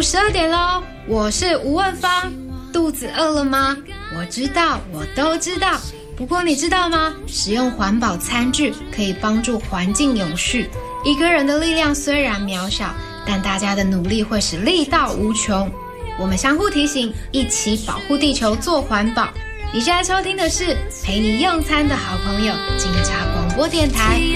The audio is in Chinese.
12点咯，我是吴问芳。肚子饿了吗？我知道，我都知道。不过你知道吗？使用环保餐具可以帮助环境永续。一个人的力量虽然渺小，但大家的努力会使力道无穷。我们相互提醒，一起保护地球，做环保。你现在收听的是陪你用餐的好朋友，警察广播电台。